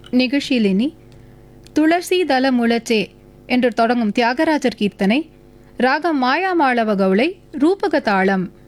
நிகழ்ச்சியிலினி துளசி தல முளச்சே என்று தொடங்கும் தியாகராஜர் கீர்த்தனை, ராகம் மாயாமாளவ கவுளை, ரூபக தாளம்.